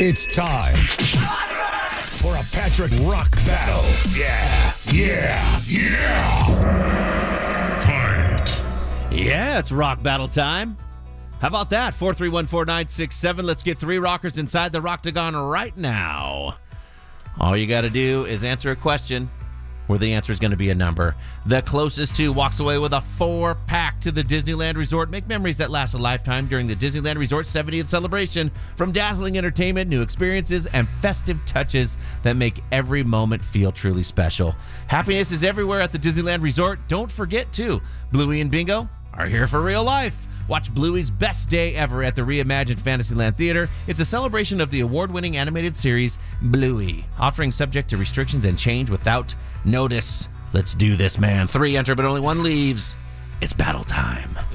It's time for a Patrick Rock battle. Yeah. Fight. Yeah, it's rock battle time. How about that? 431-4967. Let's get three rockers inside the Roctagon right now. All you got to do is answer a question where the answer is going to be a number. The closest to walks away with a 4-pack to the Disneyland Resort. Make memories that last a lifetime during the Disneyland Resort 70th celebration. From dazzling entertainment, new experiences, and festive touches that make every moment feel truly special. Happiness is everywhere at the Disneyland Resort. Don't forget, too, Bluey and Bingo are here for real life. Watch Bluey's best day ever at the reimagined Fantasyland Theater. It's a celebration of the award-winning animated series Bluey, offering subject to restrictions and change without notice. Let's do this, man. 3 enter, but only 1 leaves. It's battle time.